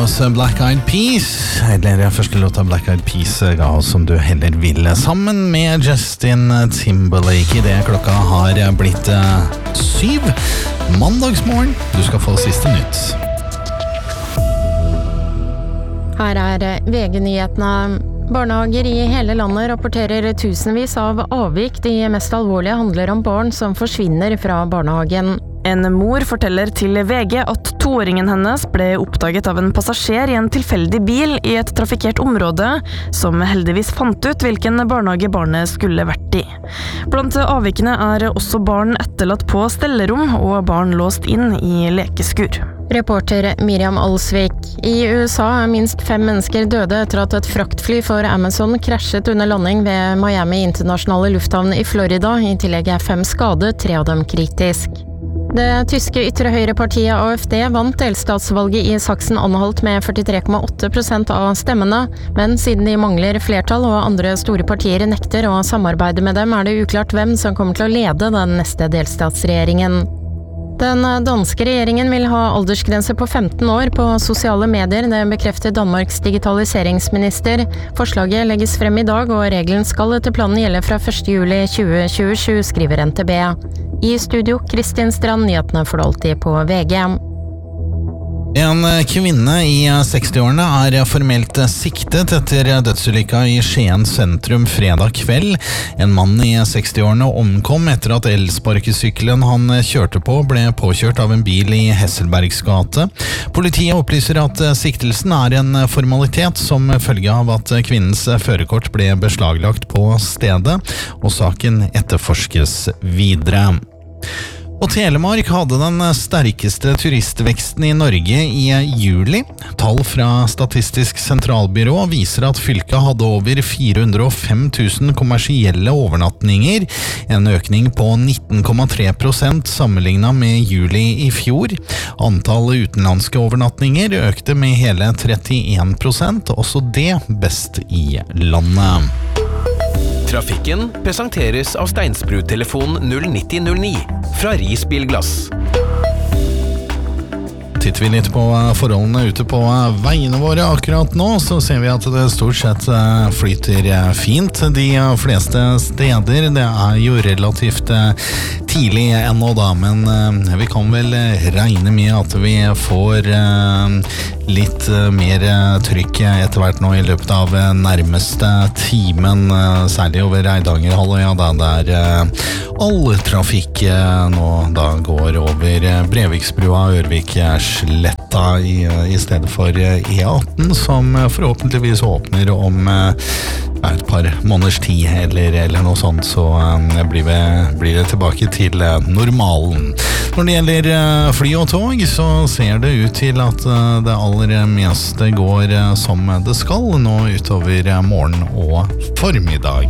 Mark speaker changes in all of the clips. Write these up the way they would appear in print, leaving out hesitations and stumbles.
Speaker 1: oss Black Eyed Peas, eller første låta Black Eyed Peas ga oss Som du heller vil, sammen med Justin Timberlake. I det klokka har blitt 7 mandagsmorgen. Du skal få siste nytt.
Speaker 2: Her VG-nyhetene. Barnehager i hele landet rapporterer tusenvis av avvik. De mest alvorlige handler om barn som forsvinner fra barnehagen.
Speaker 3: En mor forteller til VG at 2-åringen hennes ble oppdaget av en passasjer i en tilfeldig bil i et trafikkert område, som heldigvis fant ut hvilken barnehage barnet skulle vært i. Blant avvikene også barn etterlatt på stellerom og barn låst inn i lekeskur.
Speaker 2: Reporter Miriam Alsvik. I USA minst 5 mennesker døde etter at et fraktfly for Amazon krasjet under landing ved Miami internasjonale lufthavn i Florida. I tillegg 5 skadet, 3 av dem kritisk. Det tyske ytre høyrepartiet AfD vant delstatsvalget i Sachsen-Anhalt med 43,8% av stemmene, men siden de mangler flertall og andre store partier nekter å samarbeide med dem, det uklart hvem som kommer til å lede den neste delstatsregjeringen. Den danske regjeringen vil ha aldersgrense på 15 år på sosiale medier, det bekrefter Danmarks digitaliseringsminister. Forslaget legges frem i dag, og regelen skal etter planen gjelde fra 1. juli 2027, skriver NTB. I studio, Kristin Strand, nyhetene får du alltid på VG.
Speaker 1: En kvinne i 60-årene formelt siktet etter dødsulykka i Skien sentrum fredag kveld. En mann i 60-årene omkom etter at elsparkesykkelen han kjørte på ble påkjørt av en bil i Hesselbergs gate. Politiet opplyser at siktelsen en formalitet som følge av at kvinnens førerkort ble beslaglagt på stedet, og saken etterforskes videre. Og Telemark hadde den sterkeste turistveksten i Norge i juli. Tall fra Statistisk sentralbyrå viser at fylket hadde over 405 000 kommersielle overnatninger, en økning på 19,3% sammenlignet med juli i fjor. Antall utenlandske overnatninger økte med hele 31%, også det best i landet.
Speaker 4: Trafikken presenteres av Steinsbru-telefon 09009 fra Risbilglass.
Speaker 1: Titter vi litt på forholdene ute på veiene våre akkurat nå, så ser vi at det stort sett flyter fint de fleste steder. Det jo relativt tidlig ennå da, men vi kan vel regne med at vi får litt mer trykk etter hvert nå i løpet av nærmeste timen, særlig over Eidangerhalvøya, der all trafikk nå da går over Breviksbrua og Ørvik-sletta i stedet for E18, som forhåpentligvis åpner om et par måneders tid eller noe sånt, så blir det tilbake til normalen. Når det gjelder fly og tog, så ser det ut til at det aller meste går som det skal nå utover morgen og formiddag.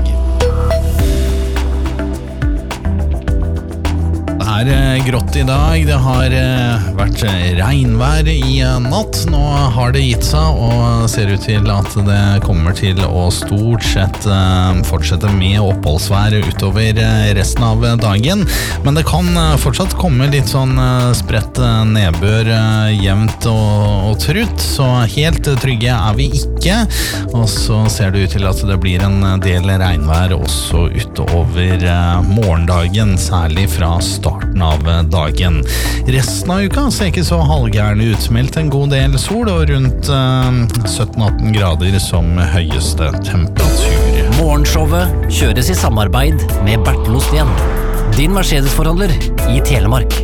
Speaker 1: Det grått i dag, det har vært regnvær i natt. Nå har det gitt seg og ser ut til at det kommer til å stort sett fortsette med oppholdsvær utover resten av dagen. Men det kan fortsatt komme litt sånn spredt nedbør jevnt og trutt, så helt trygge vi ikke. Og så ser det ut til at det blir en del regnvær også utover morgendagen, særlig fra starten av dagen. Resten av uka ser ikke så halvgærne ut, meldt en god del sol og rundt 17-18 grader som høyeste temperatur.
Speaker 5: Morgenshowet kjøres i samarbeid med Bertel Osten, din Mercedes-forhandler i Telemark.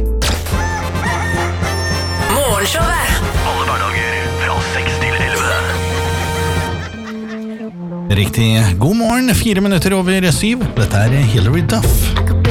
Speaker 4: Morgenshowet! Alle hverdager fra 6 til 11.
Speaker 1: Riktig god morgen, 4 minutter over 7. Dette Hilary Duff.